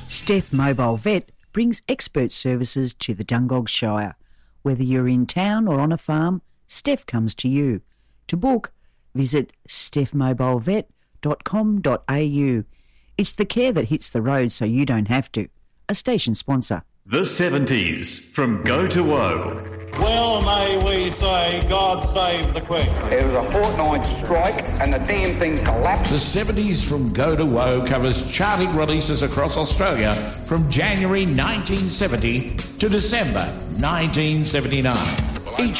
Steph Mobile Vet brings expert services to the Dungog Shire. Whether you're in town or on a farm, Steph comes to you. To book, visit stephmobilevet.com.au. It's the care that hits the road so you don't have to. A station sponsor. The 70s from Go to Woe. Well may we say, God save the Queen. It was a fortnight strike and the damn thing collapsed. The 70s from Go to Woe covers charting releases across Australia from January 1970 to December 1979.